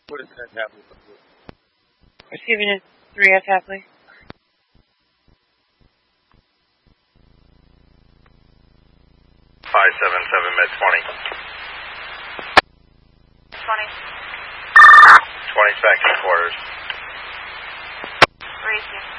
What is that happening? Receiving a 3F Hapley. 577 med 20. 20. 20 back to quarters. 3.